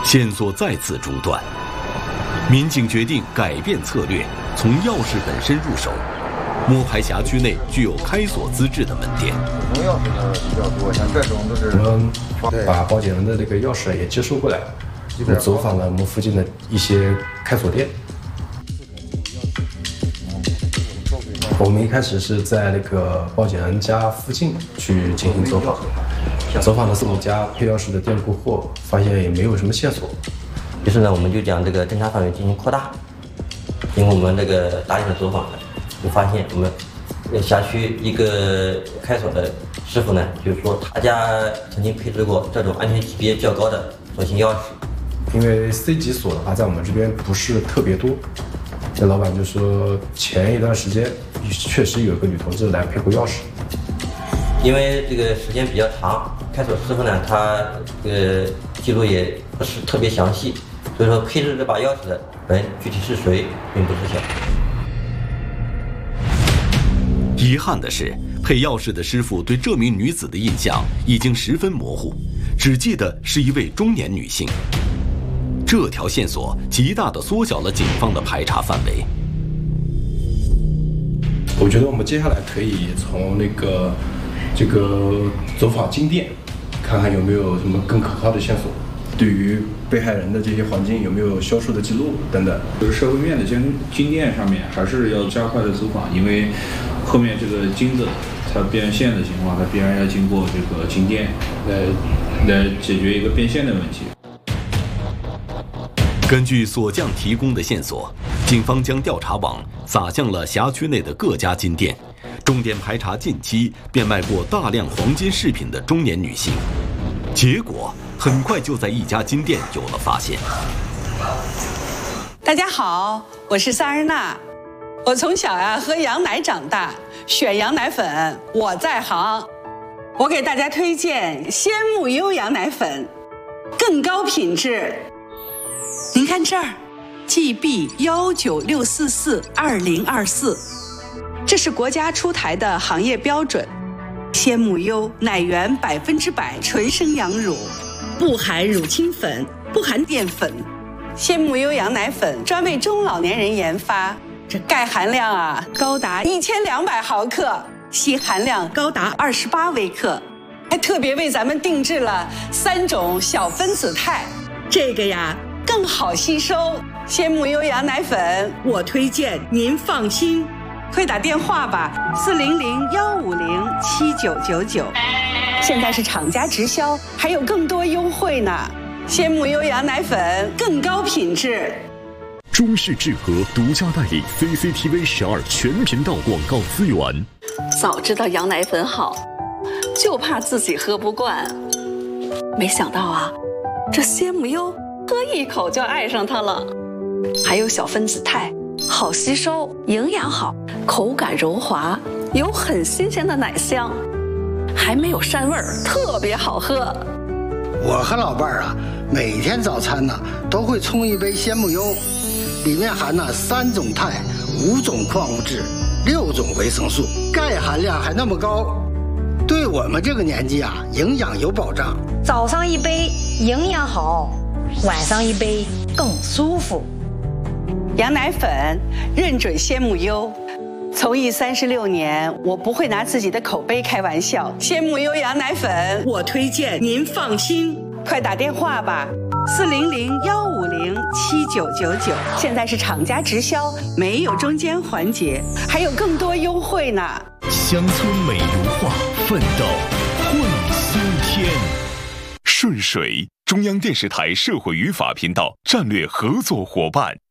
线索再次中断，民警决定改变策略，从钥匙本身入手，摸排辖区内具有开锁资质的门店。 普通钥匙的比较多，像这种都是我们把保检人的这个钥匙也接收过来，我们走访了我们附近的一些开锁店。我们一开始是在那个保检人家附近去进行走访，走访了4、5家配钥匙的店铺后，发现也没有什么线索。 于是呢，我们就将这个侦查范围进行扩大。经过我们这个大量的走访，就发现我们辖区一个开锁的师傅呢，就是说他家曾经配置过这种安全级别较高的锁芯钥匙。 因为 C 级锁的话，在我们这边不是特别多。这老板就说，前一段时间确实有个女同志来配过钥匙。 因为这个时间比较长，开锁师傅呢，他这个记录也不是特别详细，所以说配置这把钥匙的人具体是谁并不知晓。 遗憾的是，配钥匙的师傅对这名女子的印象已经十分模糊，只记得是一位中年女性。这条线索极大地缩小了警方的排查范围。 我觉得我们接下来可以从这个走访金店，看看有没有什么更可靠的线索，对于被害人的这些环境有没有销售的记录等等。 就是社会面的金店上面还是要加快的走访，因为后面这个金子它变现的情况，它必然要经过这个金店来解决一个变现的问题。 根据锁匠提供的线索，警方将调查网撒向了辖区内的各家金店，重点排查近期变卖过大量黄金饰品的中年女性。结果很快就在一家金店有了发现。 大家好，我是萨日娜。我从小喝羊奶长大，选羊奶粉我在行。我给大家推荐鲜木优羊奶粉，更高品质。您看这儿 ，GB196442024，这是国家出台的行业标准。鲜木优奶源100%纯生羊乳，不含乳清粉，不含淀粉。鲜木优羊奶粉专为中老年人研发，这钙含量高达1200毫克，硒含量高达28微克，还特别为咱们定制了3种小分子肽，这个更好吸收。鲜木优羊奶粉我推荐，您放心。快打电话吧，400-150-7999。现在是厂家直销，还有更多优惠呢。鲜木优羊奶粉更高品质。 中视智和独家代理 CCTV 12全频道广告资源。 早知道羊奶粉好，就怕自己喝不惯。没想到这鲜木优喝一口就爱上它了。还有小分子肽，好吸收，营养好，口感柔滑，有很新鲜的奶香，还没有膻味儿，特别好喝。 我和老伴儿每天早餐都会冲一杯鲜木优，里面含3种肽、5种矿物质、6种维生素，钙含量还那么高，对我们这个年纪营养有保障。 早上一杯营养好，晚上一杯更舒服。 羊奶粉认准鲜木优，从艺36年，我不会拿自己的口碑开玩笑。鲜木优羊奶粉我推荐，您放心。快打电话吧，400-150-7999。现在是厂家直销，没有中间环节，还有更多优惠呢。 乡村美如画，奋斗会苏天。顺水，中央电视台社会与法频道战略合作伙伴。